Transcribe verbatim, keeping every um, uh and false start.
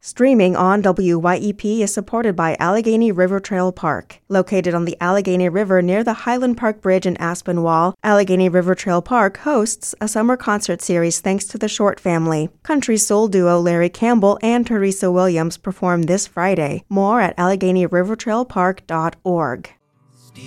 Streaming on W Y E P is supported by Allegheny River Trail Park. Located on the Allegheny River near the Highland Park Bridge in Aspinwall, Allegheny River Trail Park hosts a summer concert series thanks to the Short family. Country soul duo Larry Campbell and Teresa Williams perform this Friday. More at allegheny river trail park dot org.